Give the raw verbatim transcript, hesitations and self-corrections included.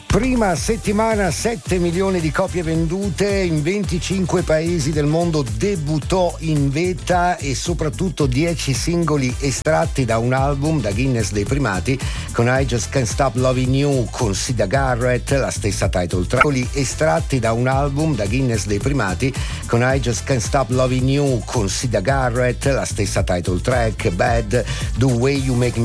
Prima settimana, sette milioni di copie vendute in venticinque paesi del mondo, debuttò in vetta e soprattutto dieci singoli estratti da un album da Guinness dei primati con I Just Can't Stop Loving You con Sida Garrett, la stessa title track. Estratti da un album da Guinness dei primati con I Just Can't Stop Loving You con Sida Garrett, la stessa title track. Bad, The Way You Make Me